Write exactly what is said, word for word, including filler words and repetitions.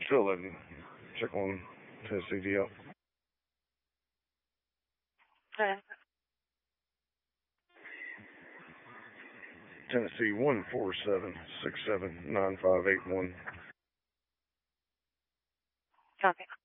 facility. Check on Tennessee D L. Okay. Tennessee one four seven six seven nine five eight one. Copy.